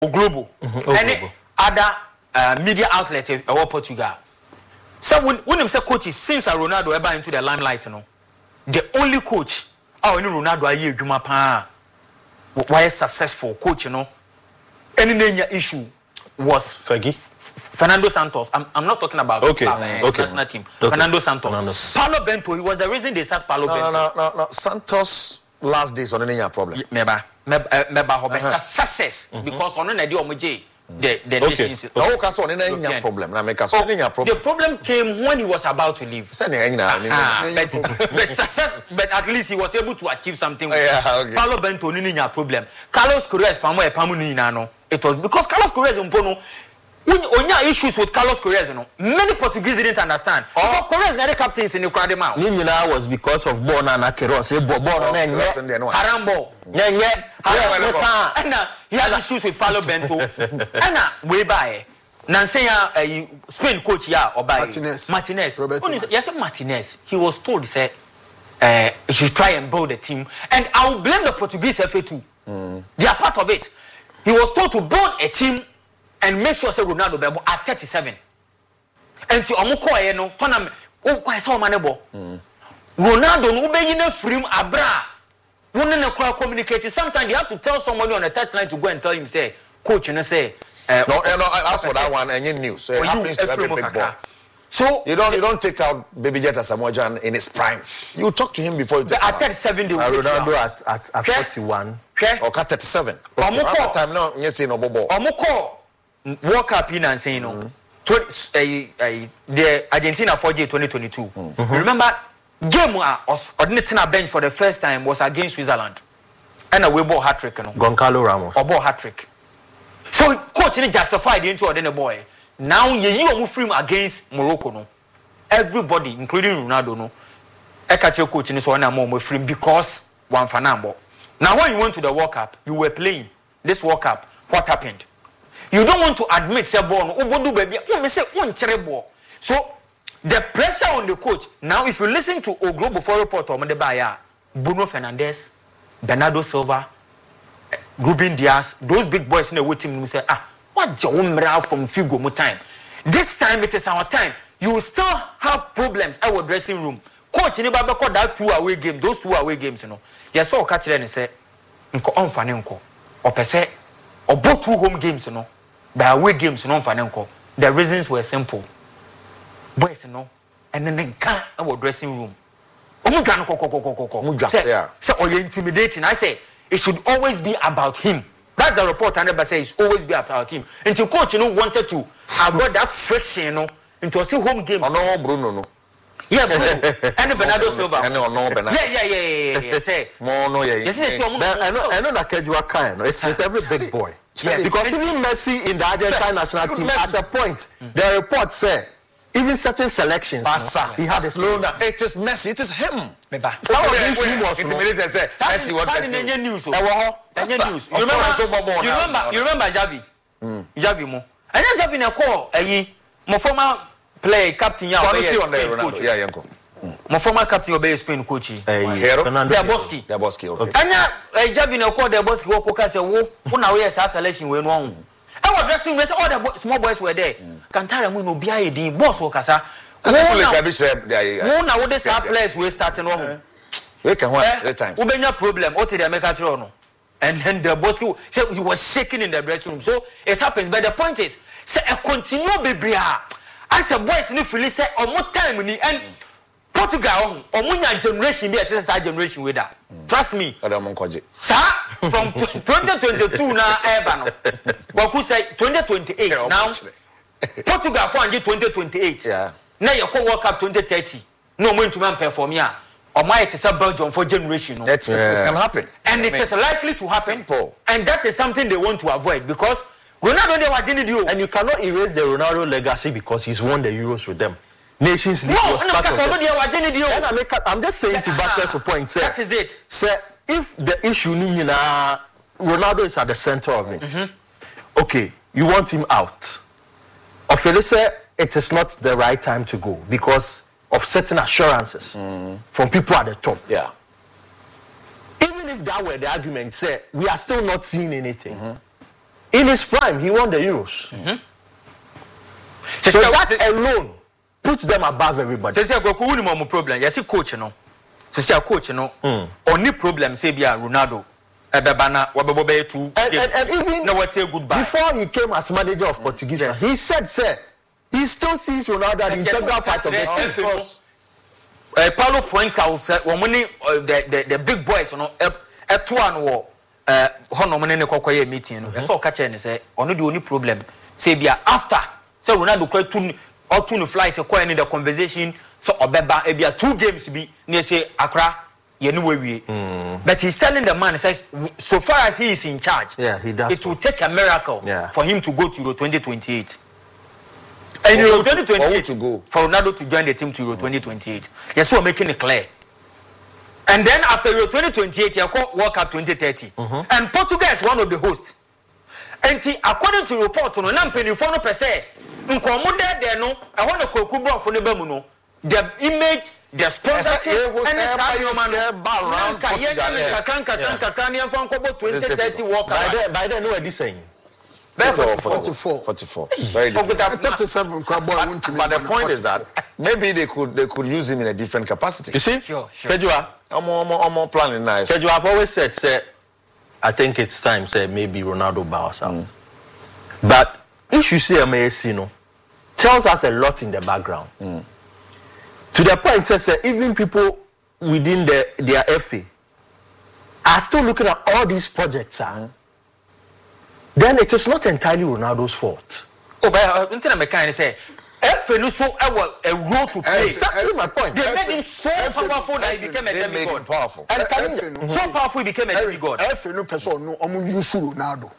Globo, any other media outlets or Portugal. So when him say coach since Ronaldo ever into the limelight, the only coach Ronaldo aye adwuma pa why successful coach, any issue was Fernando Santos. I'm not talking about national team. Fernando Santos. Paulo Bento, he was the reason they sacked Paulo Bento. No. Santos last days on any problem. Success because on the nations. Problem. The problem came when he was about to leave. But at least he was able to achieve something. Paulo Bento no problem. Carlos Correa it was because Carlos Correa when issues with Carlos Correa, many Portuguese didn't understand. Because Correa is the captains in the crowd. Was because of Bona and Akeros. Harambo. And he had issues with Paulo Bento. And way by Nansea, Spain coach, Martinez. Yes, Martinez. He was told, say, he should try and build a team. And I will blame the Portuguese FA too. They are part of it. He was told to build a team and make sure say Ronaldo be at 37. And to omukọ no tournament o kwa say o manebo. Ronaldo no be yin free abra. Won na kwa communicate. Sometimes you have to tell somebody on the third line to go and tell him say coach no say no as for that one any news. It happens to every big boy. So you don't take out Baby Jet Asamoah in his prime. You talk to him before you take at 37 they Ronaldo at 41 or 37. Omukọ time now you say no bobo. Omukọ World Cup in and saying the Argentina 4G 2022. Remember, game was ordinating a bench for the first time was against Switzerland. And we bought hat-trick. Goncalo Ramos. Or bought hat-trick. So coach justified into ordinary boy. Now you move him against Morocco. No. Everybody, including Ronaldo, no. Ekache coach in this one more free because one fanambo. Now when you went to the World Cup, you were playing this World Cup. What happened? You don't want to admit say ball no baby say so the pressure on the coach now if you listen to O Globo for report on the buyer Bruno Fernandes, Bernardo Silva, Ruben Diaz, those big boys in the team say what from Figo more time this time it is our time you will still have problems at our dressing room coach ni baba call that 2 away game those 2 away games yes so catch them and say nko on fane nko or per se or both 2 home games by away games the reasons were simple boys and then they can't our dressing room say or you're intimidating I say it should always be about him. That's the report and never say it's always be about him until coach wanted to avoid that friction into a home game no Bruno no yeah Bruno and Bernardo Silva and no Bernardo yeah say more no I know that Kejua kind it's with every big boy. Yes. Because even Messi in the Argentine national team at a point the report say even certain selections he had a slow down. It is Messi, it is him. Intimidated say Messi what Messi news news. You remember Javi? Javi mo. And Javi na call my former player captain yeah my former captain obey Spain coach Deboski okay and Javi na call Deboski wo ko say wo na we say selection we no I was dressing with all the small boys were there. Kantara mu no bia edin boss wo kasa. Who na wo this players we starting on. We can one every time. We benya problem. What did they make atro no? And then the boss said he was shaking in the dressing room. So it happens. But the point is, say a continue bebria. As a boys ni feel say omo time ni and Portugal omunya generation be at generation with that. Trust me. Sir, from 2022 na eba no. Waku say 2028 now. Portugal for 2028. Yeah. Now you call World Cup 2030. No going to man perform here. Or my it is a Belgium for generation. No? It can happen. And it is likely to happen. Simple. And that is something they want to avoid because Ronaldo they were doing it. And you cannot erase the Ronaldo legacy because he's won the Euros with them. Nations League. No, I'm just saying to back the point. Say, that is it. Say if the issue Ronaldo is at the center of it. Okay, you want him out. Ophelia said it is not the right time to go because of certain assurances from people at the top. Yeah. Even if that were the argument, say we are still not seeing anything. In his prime, he won the Euros. So that alone puts them above everybody. Say go ku wuni mo problem. Yes, coach no. Say coach no. Only problem say bia Ronaldo. Ebebana wabebe two. And even no say goodbye. Before he came as manager of Portuguese, he said, "Sir, he still sees Ronaldo as an integral part of the team." Paulo points out the big boys no eto no hono ne kokoye meeting no so ka che ne say ono the only problem say bia after say Ronaldo kwa tune flight ko any the conversation so obeba e bia 2 games bi ne say Accra ye no we but he's telling the man, he says so far as he is in charge, he does, it will take a miracle for him to go to Euro 2028. And Euro 2028 to go for Ronaldo to join the team to Euro 2028. Yes, we're making it clear. And then after Euro 2028, you call World Cup 2030. And Portugal is one of the hosts. And according to report, no nampeni for no per se. Nkomo there no, I want to kokubo for the bemuno. The image, the sponsorship, and the by then, what are you saying? 44. Very different. 37. But the point is that maybe they could use him in a different capacity. You see? Sure. I'm more planning nice. Pedro, I've always said, I think it's time, maybe Ronaldo bows out. But if you see MAC, tells us a lot in the background. To the point, says even people within their FA are still looking at all these projects. Then it is not entirely Ronaldo's fault. Oh, but until I can say, FA no so a role to play. Exactly my point. They made him so powerful that he became a demigod. Powerful. And so powerful he became a demigod. FA no person no omu use Ronaldo.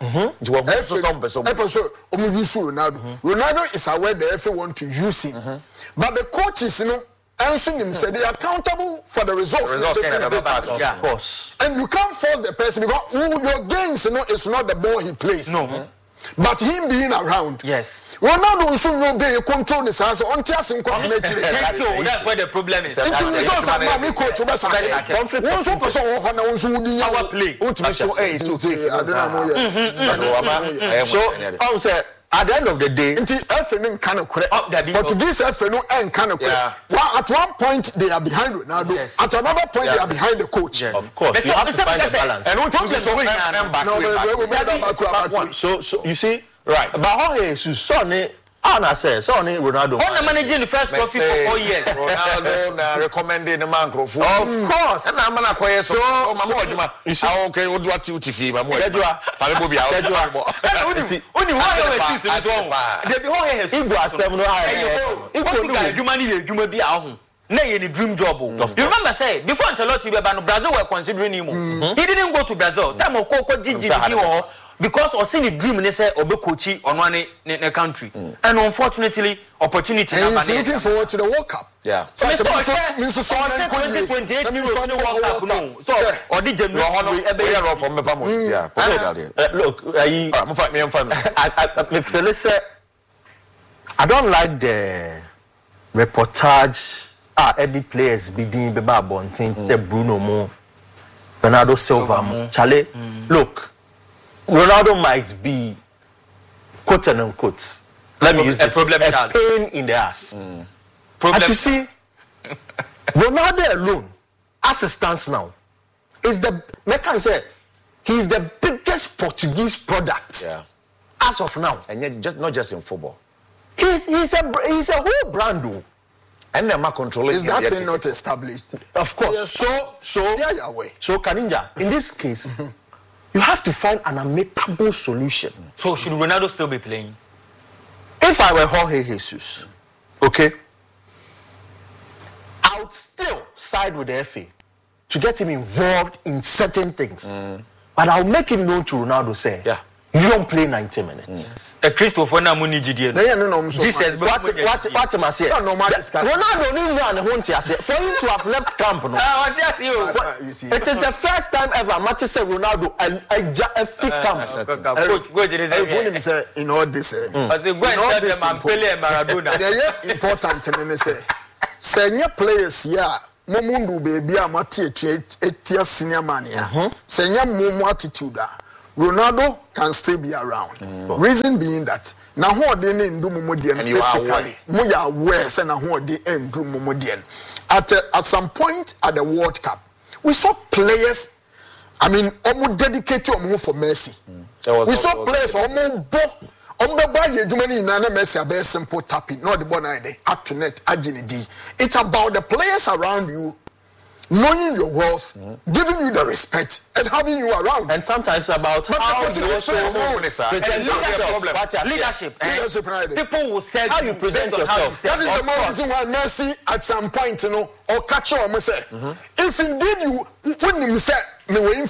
Ronaldo is aware the FA want to use him, but the coaches answering him said they are accountable for the results. Of course. And you can't force the person because your gains is not the ball he plays. No. But him being around. Yes. Ronaldo also no be control his answer on Tiasin continue. Thank you. That's where the problem is. It is also a man coach over something. One so person who na so wudi our play. So I say at the end of the day, FA can Portuguese FA no can at one point they are behind Ronaldo. Yes. At another point they are behind the coach. Yes. Of course, you have to find a balance. And So you see, right? But how is Sonny? Anna says Sonny Ronaldo. On managing the first trophy for 4 years. Ronaldo recommended the man. Of course. And I'm gonna call so you see, okay, what do you TV? I'm going only one is this one. They be all here. You be out. Nay, any dream job. You remember say before Ancelotti Brazil were considering him. He didn't go to Brazil. Time of Coco Gigi because or see the dream they say obe coachy on one in the country. And unfortunately, opportunity he's looking forward to the World Cup. Yeah. So 2028 World Cup no. So or the general look, I don't like the reportage every players bidding Beba Bontin say Bruno Mo, Bernardo Silva Mo. Chale, look, Ronaldo might be quote and unquote. Let me use this, a pain in the ass. And you see, Ronaldo alone, as it stands now, is he's the biggest Portuguese product as of now. And yet, not just in football. He's a whole brand though. And they're not controlling. Is that thing not established? Of course. Yes. So Kaninja, in this case, you have to find an amicable solution. So should Ronaldo still be playing? If I were Jorge Jesus, okay, I would still side with the FA to get him involved in certain things. But I'll make him known to Ronaldo, say, you don't play 90 minutes. A Christopher Namuni GDN. Jesus, what am I saying? Ronaldo, for him to have left camp, it is the first time ever Matthew said Ronaldo a fit camp. In all this, important senior players here. Momundu baby, I'm at senior man here. Senior mumu attitude. Ronaldo can still be around. Reason being that now who they ndu momodian physically mo ya aware say na who they ndu momodian at some point at the World Cup we saw players almost dedicated to for Messi. We saw players almost buy you money in Messi a very simple tapping not the one idea up to net agility. It's about the players around you knowing your worth, giving you the respect, and having you around. And sometimes about how you also leadership. Leadership. People will say how you present yourself. That is the more reason why Messi at some point, or catch on say, if indeed you wouldn't say me